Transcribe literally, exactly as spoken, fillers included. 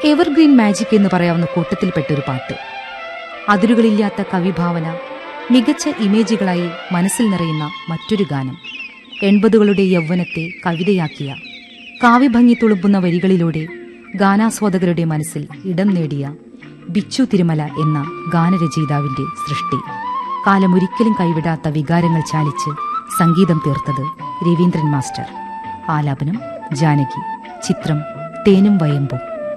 Evergreen magic എന്ന് പറയാവുന്ന കൂട്ടത്തിൽപ്പെട്ടൊരു പാട്ട്. അതിരുകളില്ലാത്ത കവിഭാവന, മികച്ച ഇമേജുകളായി മനസ്സിൽ നിറയുന്ന മറ്റൊരു ഗാനം. എൺപതുകളുടെ യൗവനത്തെ കവിതയാക്കിയ, കാവ്യഭംഗി തുളുമ്പുന്ന വരികളിലൂടെ ഗാനാസ്വാദകരുടെ മനസ്സിൽ ഇടം നേടിയ ബിച്ചു തിരുമല എന്ന ഗാനരചയിതാവിന്റെ സൃഷ്ടി. കാലമൊരിക്കലും കൈവിടാത്ത വികാരങ്ങൾ ചാലിച്ച് സംഗീതം തീർത്തത് രവീന്ദ്രൻ മാസ്റ്റർ. ആലാപനം ജാനകി. ചിത്രം തേനും വയമ്പും.